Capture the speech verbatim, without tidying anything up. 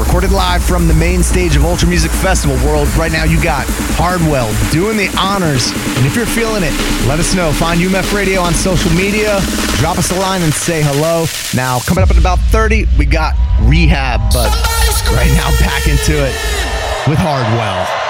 Recorded live from the main stage of Ultra Music Festival World. Right now you got Hardwell doing the honors. And if you're feeling it, let us know. Find U M F Radio on social media. Drop us a line and say hello. Now, coming up at about thirty, we got Rehab. But right now, back into it with Hardwell.